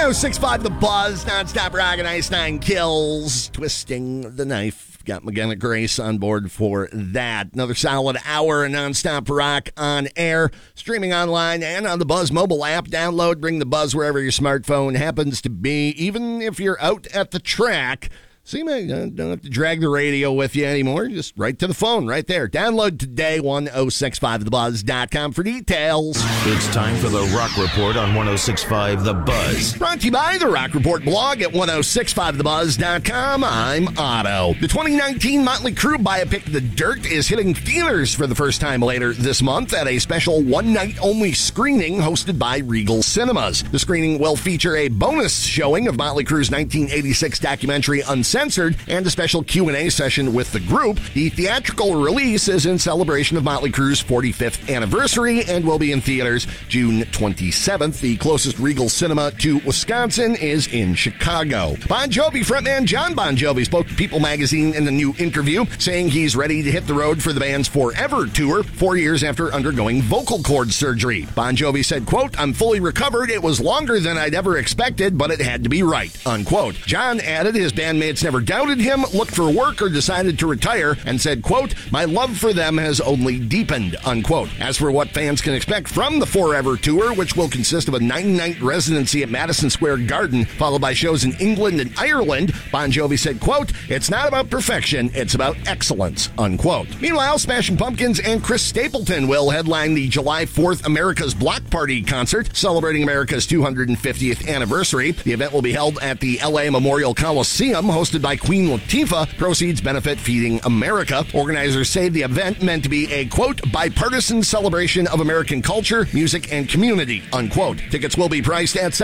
106.5 The Buzz, nonstop rock and Ice Nine Kills, Twisting the Knife. Got McGinnis Grace on board for that. Another solid hour of nonstop rock on air, streaming online and on the Buzz mobile app. Download, bring the Buzz wherever your smartphone happens to be, even if you're out at the track. So you don't have to drag the radio with you anymore. Just right to the phone, right there. Download today, 1065thebuzz.com for details. It's time for the Rock Report on 1065 The Buzz. Brought to you by the Rock Report blog at 1065thebuzz.com. I'm Otto. The 2019 Motley Crue biopic The Dirt is hitting theaters for the first time later this month at a special one-night-only screening hosted by Regal Cinemas. The screening will feature a bonus showing of Motley Crue's 1986 documentary Uncensored and a special Q&A session with the group. The theatrical release is in celebration of Motley Crue's 45th anniversary and will be in theaters June 27th. The closest Regal Cinema to Wisconsin is in Chicago. Bon Jovi frontman John Bon Jovi spoke to People magazine in the new interview, saying he's ready to hit the road for the band's Forever tour 4 years after undergoing vocal cord surgery. Bon Jovi said, quote, "I'm fully recovered. It was longer than I'd ever expected, but it had to be right," unquote. John added his bandmates never doubted him, looked for work, or decided to retire, and said, quote, "My love for them has only deepened," unquote. As for what fans can expect from the Forever tour, which will consist of a 9-night residency at Madison Square Garden, followed by shows in England and Ireland, Bon Jovi said, quote, "It's not about perfection, it's about excellence," unquote. Meanwhile, Smashing Pumpkins and Chris Stapleton will headline the July 4th America's Block Party concert, celebrating America's 250th anniversary. The event will be held at the LA Memorial Coliseum, hosted by Queen Latifah. Proceeds benefit Feeding America. Organizers say the event meant to be a, quote, "bipartisan celebration of American culture, music, and community," unquote. Tickets will be priced at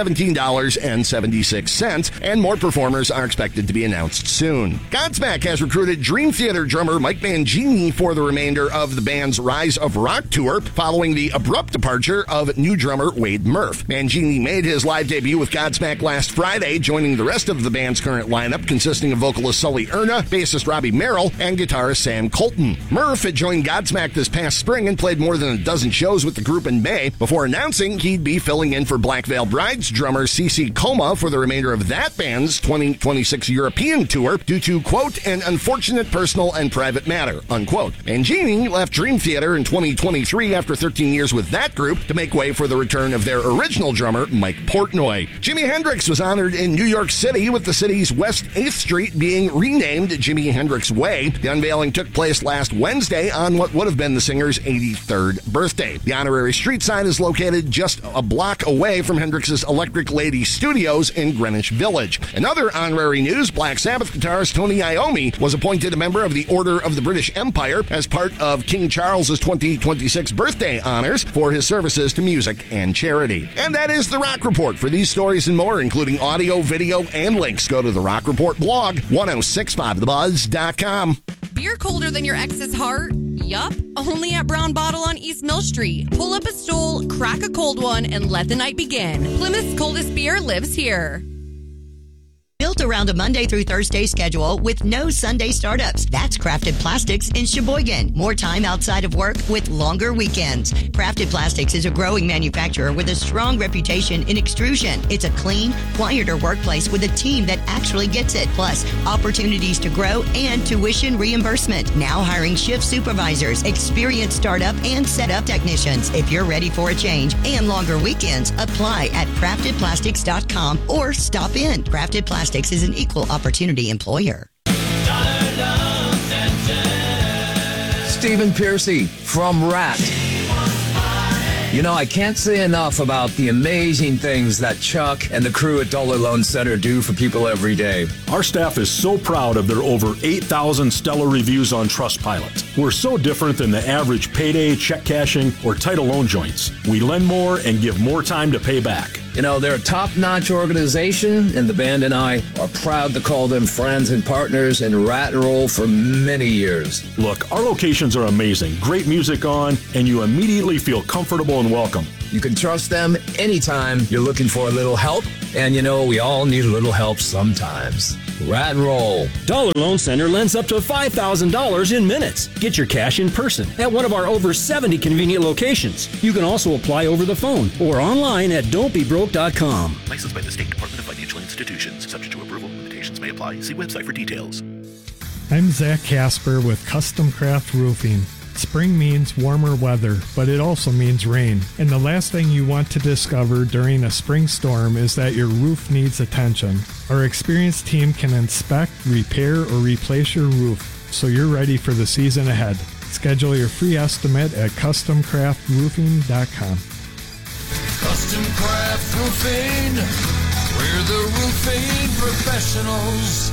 $17.76, and more performers are expected to be announced soon. Godsmack has recruited Dream Theater drummer Mike Mangini for the remainder of the band's Rise of Rock tour, following the abrupt departure of new drummer Wade Murph. Mangini made his live debut with Godsmack last Friday, joining the rest of the band's current lineup, consisting of vocalist Sully Erna, bassist Robbie Merrill, and guitarist Sam Colton. Murph had joined Godsmack this past spring and played more than a dozen shows with the group in May before announcing he'd be filling in for Black Veil Brides drummer CeCe Coma for the remainder of that band's 2026 European tour due to, quote, "an unfortunate personal and private matter," unquote. Mangini left Dream Theater in 2023 after 13 years with that group to make way for the return of their original drummer, Mike Portnoy. Jimi Hendrix was honored in New York City with the city's West 8th Street being renamed Jimi Hendrix Way. The unveiling took place last Wednesday on what would have been the singer's 83rd birthday. The honorary street sign is located just a block away from Hendrix's Electric Lady Studios in Greenwich Village. In other honorary news, Black Sabbath guitarist Tony Iommi was appointed a member of the Order of the British Empire as part of King Charles's 2026 birthday honors for his services to music and charity. And that is the Rock Report. For these stories and more, including audio, video, and links, go to the Rock Report blog, 1065thebuzz.com. Beer colder than your ex's heart? Yup, only at Brown Bottle on East Mill Street. Pull up a stool, crack a cold one, and let the night begin. Plymouth's coldest beer lives here. Built around a Monday through Thursday schedule with no Sunday startups. That's Crafted Plastics in Sheboygan. More time outside of work with longer weekends. Crafted Plastics is a growing manufacturer with a strong reputation in extrusion. It's a clean, quieter workplace with a team that actually gets it. Plus, opportunities to grow and tuition reimbursement. Now hiring shift supervisors, experienced startup and setup technicians. If you're ready for a change and longer weekends, apply at craftedplastics.com or stop in. Crafted Plastics is an equal opportunity employer. Stephen Piercy from Rat. You know, I can't say enough about the amazing things that Chuck and the crew at Dollar Loan Center do for people every day. Our staff is so proud of their over 8,000 stellar reviews on Trustpilot. We're so different than the average payday, check cashing, or title loan joints. We lend more and give more time to pay back. You know, they're a top-notch organization, and the band and I are proud to call them friends and partners in Rat and Roll for many years. Look, our locations are amazing. Great music on, and you immediately feel comfortable and welcome. You can trust them anytime you're looking for a little help. And you know, we all need a little help sometimes. Rat and roll. Dollar Loan Center lends up to $5,000 in minutes. Get your cash in person at one of our over 70 convenient locations. You can also apply over the phone or online at don'tbebroke.com. Licensed by the State Department of Financial Institutions. Subject to approval. Limitations may apply. See website for details. I'm Zach Casper with Custom Craft Roofing. Spring means warmer weather, but it also means rain. And the last thing you want to discover during a spring storm is that your roof needs attention. Our experienced team can inspect, repair, or replace your roof so you're ready for the season ahead. Schedule your free estimate at CustomCraftRoofing.com. Custom Craft Roofing, we're the roofing professionals.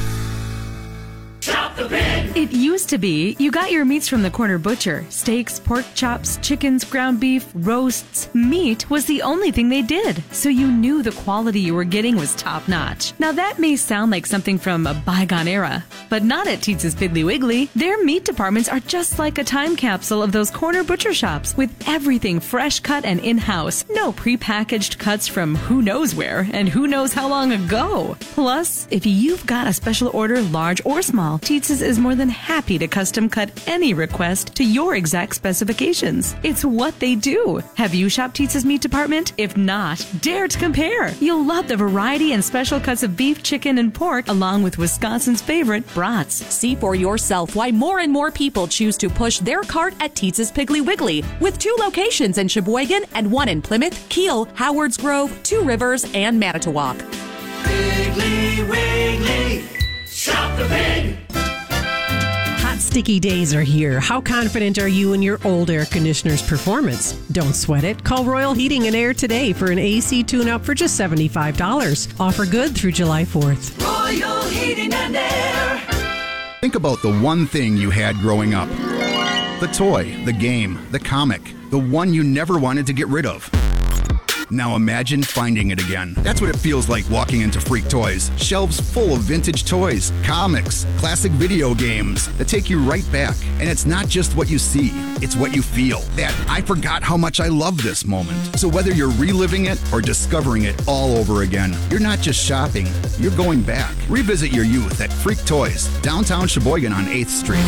Chop the pig! It used to be you got your meats from the corner butcher. Steaks, pork chops, chickens, ground beef, roasts. Meat was the only thing they did, so you knew the quality you were getting was top-notch. Now that may sound like something from a bygone era, but not at Teetz's Piggly Wiggly. Their meat departments are just like a time capsule of those corner butcher shops, with everything fresh cut and in-house. No prepackaged cuts from who knows where and who knows how long ago. Plus, if you've got a special order, large or small, Teetz's is more than happy to custom cut any request to your exact specifications. It's what they do. Have you shopped Teetz's meat department? If not, dare to compare. You'll love the variety and special cuts of beef, chicken, and pork, along with Wisconsin's favorite brats. See for yourself why more and more people choose to push their cart at Teetz's Piggly Wiggly, with 2 locations in Sheboygan and 1 in Plymouth, Kiel, Howards Grove, 2 Rivers, and Manitowoc. Piggly Wiggly, shop the pig! Hot, sticky days are here. How confident are you in your old air conditioner's performance? Don't sweat it. Call Royal Heating and Air today for an AC tune-up for just $75. Offer good through July 4th. Royal Heating and Air. Think about the one thing you had growing up. The toy, the game, the comic, the one you never wanted to get rid of. Now imagine finding it again. That's what it feels like walking into Freak Toys. Shelves full of vintage toys, comics, classic video games that take you right back. And it's not just what you see, it's what you feel. That I forgot how much I love this moment. So whether you're reliving it or discovering it all over again, you're not just shopping, you're going back. Revisit your youth at Freak Toys, downtown Sheboygan on 8th Street.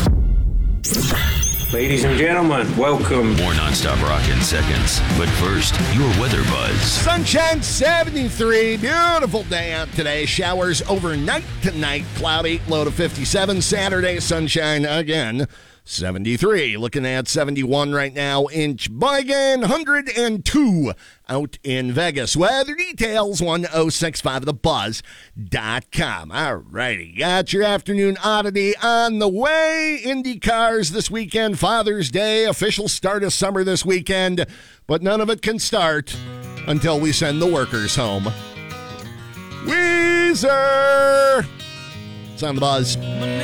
Ladies and gentlemen, welcome. More nonstop rock in seconds. But first, your weather buzz. Sunshine 73. Beautiful day out today. Showers overnight tonight. Cloudy. Low to 57. Saturday, sunshine again. 73. Looking at 71 right now in Sheboygan. 102 out in Vegas. Weather details 1065thebuzz.com. All righty. Got your afternoon oddity on the way. Indy cars this weekend. Father's Day. Official start of summer this weekend. But none of it can start until we send the workers home. Weezer! It's on the Buzz.